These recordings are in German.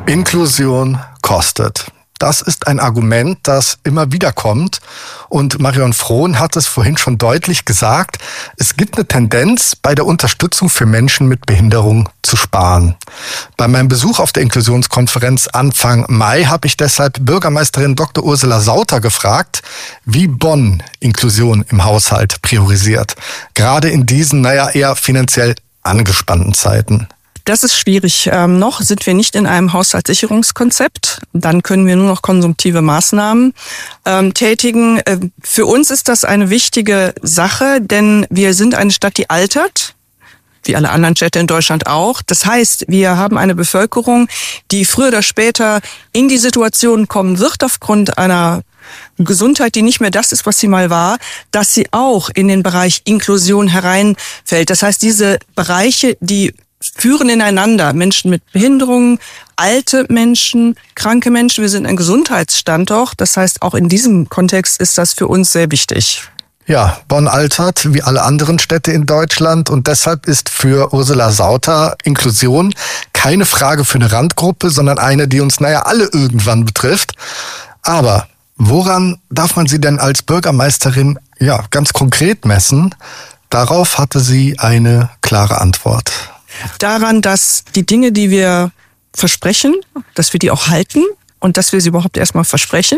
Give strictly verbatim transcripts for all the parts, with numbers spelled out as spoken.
Inklusion kostet. Das ist ein Argument, das immer wieder kommt. Und Marion Frohn hat es vorhin schon deutlich gesagt. Es gibt eine Tendenz, bei der Unterstützung für Menschen mit Behinderung zu sparen. Bei meinem Besuch auf der Inklusionskonferenz Anfang Mai habe ich deshalb Bürgermeisterin Doktor Ursula Sauter gefragt, wie Bonn Inklusion im Haushalt priorisiert. Gerade in diesen, naja, eher finanziell angespannten Zeiten. Das ist schwierig. Ähm, noch sind wir nicht in einem Haushaltssicherungskonzept. Dann können wir nur noch konsumtive Maßnahmen ähm, tätigen. Äh, für uns ist das eine wichtige Sache, denn wir sind eine Stadt, die altert, wie alle anderen Städte in Deutschland auch. Das heißt, wir haben eine Bevölkerung, die früher oder später in die Situation kommen wird, aufgrund einer Gesundheit, die nicht mehr das ist, was sie mal war, dass sie auch in den Bereich Inklusion hereinfällt. Das heißt, diese Bereiche, die führen ineinander. Menschen mit Behinderungen, alte Menschen, kranke Menschen. Wir sind ein Gesundheitsstandort. Das heißt, auch in diesem Kontext ist das für uns sehr wichtig. Ja, Bonn altert wie alle anderen Städte in Deutschland und deshalb ist für Ursula Sauter Inklusion keine Frage für eine Randgruppe, sondern eine, die uns, naja, alle irgendwann betrifft. Aber woran darf man sie denn als Bürgermeisterin ja ganz konkret messen? Darauf hatte sie eine klare Antwort. Daran, dass die Dinge, die wir versprechen, dass wir die auch halten und dass wir sie überhaupt erstmal versprechen.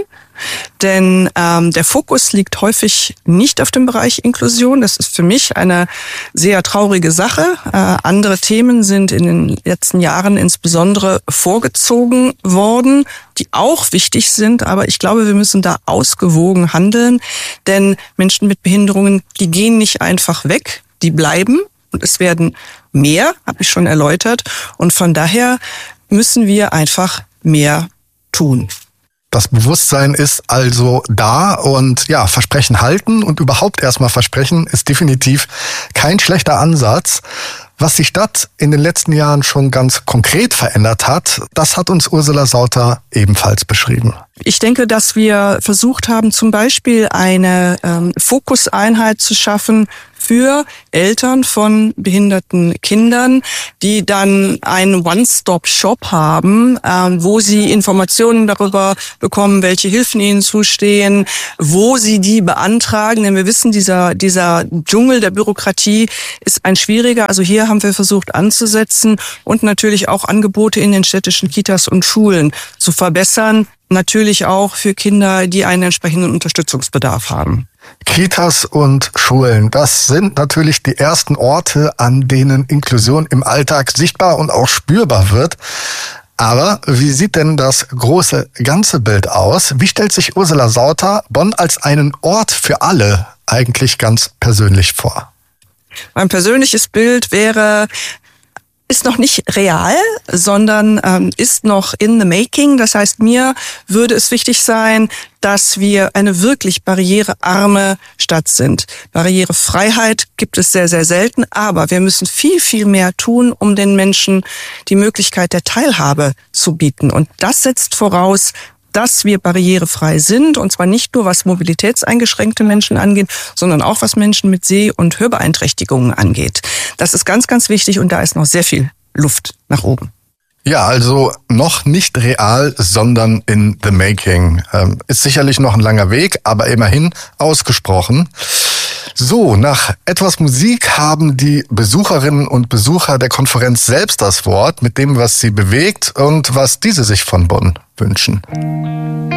Denn ähm, der Fokus liegt häufig nicht auf dem Bereich Inklusion. Das ist für mich eine sehr traurige Sache. Äh, andere Themen sind in den letzten Jahren insbesondere vorgezogen worden, die auch wichtig sind. Aber ich glaube, wir müssen da ausgewogen handeln. Denn Menschen mit Behinderungen, die gehen nicht einfach weg, die bleiben. Und es werden mehr, habe ich schon erläutert. Und von daher müssen wir einfach mehr tun. Das Bewusstsein ist also da und ja, Versprechen halten und überhaupt erstmal Versprechen ist definitiv kein schlechter Ansatz. Was die Stadt in den letzten Jahren schon ganz konkret verändert hat, das hat uns Ursula Sauter ebenfalls beschrieben. Ich denke, dass wir versucht haben, zum Beispiel eine ähm, Fokuseinheit zu schaffen für Eltern von behinderten Kindern, die dann einen One-Stop-Shop haben, ähm, wo sie Informationen darüber bekommen, welche Hilfen ihnen zustehen, wo sie die beantragen. Denn wir wissen, dieser, dieser Dschungel der Bürokratie ist ein schwieriger. Also hier haben wir versucht anzusetzen und natürlich auch Angebote in den städtischen Kitas und Schulen zu verbessern. Natürlich auch für Kinder, die einen entsprechenden Unterstützungsbedarf haben. Kitas und Schulen, das sind natürlich die ersten Orte, an denen Inklusion im Alltag sichtbar und auch spürbar wird. Aber wie sieht denn das große ganze Bild aus? Wie stellt sich Ursula Sauter Bonn als einen Ort für alle eigentlich ganz persönlich vor? Mein persönliches Bild wäre, ist noch nicht real, sondern ähm, ist noch in the making. Das heißt, mir würde es wichtig sein, dass wir eine wirklich barrierearme Stadt sind. Barrierefreiheit gibt es sehr, sehr selten, aber wir müssen viel, viel mehr tun, um den Menschen die Möglichkeit der Teilhabe zu bieten. Und das setzt voraus, dass wir barrierefrei sind, und zwar nicht nur was mobilitätseingeschränkte Menschen angeht, sondern auch was Menschen mit Seh- und Hörbeeinträchtigungen angeht. Das ist ganz, ganz wichtig und da ist noch sehr viel Luft nach oben. Ja, also noch nicht real, sondern in the making. Ähm, ist sicherlich noch ein langer Weg, aber immerhin ausgesprochen. So, nach etwas Musik haben die Besucherinnen und Besucher der Konferenz selbst das Wort mit dem, was sie bewegt und was diese sich von Bonn wünschen.